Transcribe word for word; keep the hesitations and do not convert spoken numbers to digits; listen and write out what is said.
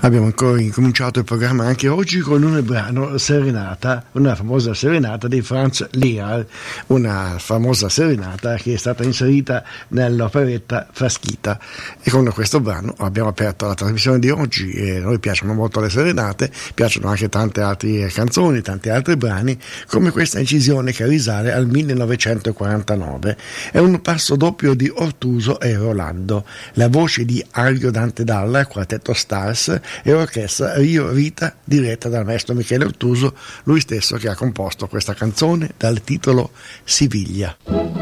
Abbiamo ancora incominciato il programma anche oggi con un brano, Serenata, una famosa serenata di Franz Lehár, una famosa serenata che è stata inserita nell'operetta Frasquita, e con questo brano abbiamo aperto la trasmissione di oggi. E a noi piacciono molto le serenate, piacciono anche tante altre canzoni, tanti altri brani, come questa incisione che risale al millenovecentoquarantanove. È un passo doppio di Ortuso e Rolando, la voce di Ario Dante Dalla, quartetto Stars e orchestra Rio Rita, diretta dal maestro Michele Ortuso, lui stesso che ha composto questa canzone dal titolo Siviglia.